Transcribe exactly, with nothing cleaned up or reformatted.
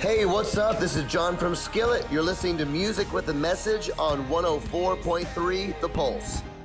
Hey, what's up? This is John from Skillet. You're listening to Music with a Message on one oh four point three The Pulse.